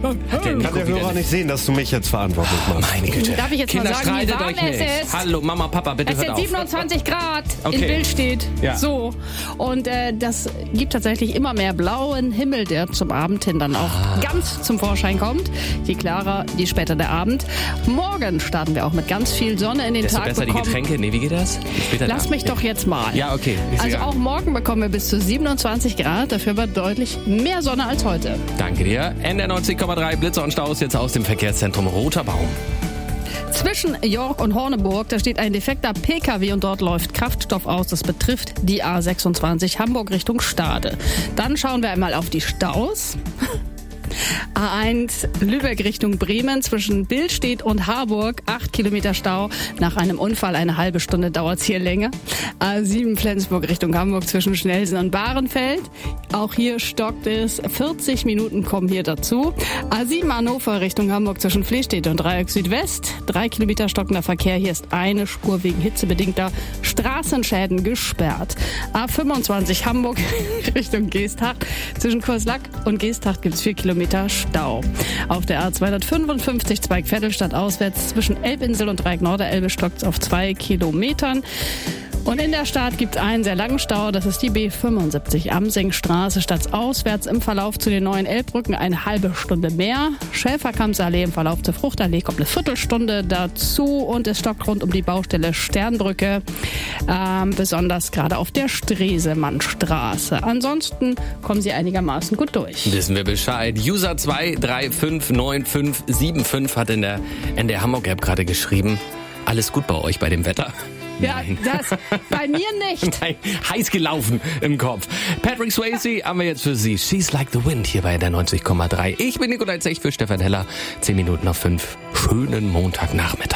Kann der Hörer nicht sehen, dass du mich jetzt verantwortlich machst? Meine Güte. Darf ich jetzt Kinder, mal sagen, wie streitet warm euch es nicht. ist? Hallo, Mama, Papa, bitte Es hört sind auf. 27 Grad Okay. in Bild steht. Ja. So. Und das gibt tatsächlich immer mehr blauen Himmel, der zum Abend hin dann auch ganz zum Vorschein kommt. Je klarer, je später der Abend. Morgen starten wir auch mit ganz viel Sonne in den Desto Tag besser die bekommen. Getränke. Nee, wie geht das? Später Lass mich doch jetzt mal. Ja, okay. Also auch morgen bekommen wir bis zu 27 Grad, dafür aber deutlich mehr Sonne als heute. Danke dir. NDR 90,3 Blitzer und Staus jetzt aus dem Verkehrszentrum Roter Baum. Zwischen York und Horneburg, da steht ein defekter PKW und dort läuft Kraftstoff aus. Das betrifft die A26 Hamburg Richtung Stade. Dann schauen wir einmal auf die Staus. A1 Lübeck Richtung Bremen zwischen Billstedt und Harburg 8 Kilometer Stau. Nach einem Unfall eine halbe Stunde dauert es hier länger. A7 Flensburg Richtung Hamburg zwischen Schnellsen und Bahrenfeld. Auch hier stockt es. 40 Minuten kommen hier dazu. A7 Hannover Richtung Hamburg zwischen Flestedt und Dreieck Südwest. 3 Kilometer stockender Verkehr. Hier ist eine Spur wegen hitzebedingter Straßenschäden gesperrt. A25 Hamburg Richtung Geesthacht. Zwischen Kurslack und Geesthacht gibt es 4 Kilometer Stau. Auf der A255 Zweig-Vettelstadt auswärts zwischen Elbinsel und Dreieck-Norderelbe stockt es auf 2 Kilometern. Und in der Stadt gibt es einen sehr langen Stau, das ist die B75 Amsingstraße, stadtauswärts im Verlauf zu den neuen Elbbrücken eine halbe Stunde mehr. Schäferkampsallee im Verlauf zur Fruchtallee kommt eine Viertelstunde dazu und es stockt rund um die Baustelle Sternbrücke, besonders gerade auf der Stresemannstraße. Ansonsten kommen Sie einigermaßen gut durch. Wissen wir Bescheid. User 2359575 hat in der NDR Hamburg App gerade geschrieben, alles gut bei euch bei dem Wetter? Ja, das bei mir nicht. Nein, heiß gelaufen im Kopf. Patrick Swayze haben wir jetzt für Sie. She's Like the Wind hier bei der 90,3. Ich bin Nikolai Zech für Stefan Heller. 10 Minuten nach 5. Schönen Montagnachmittag.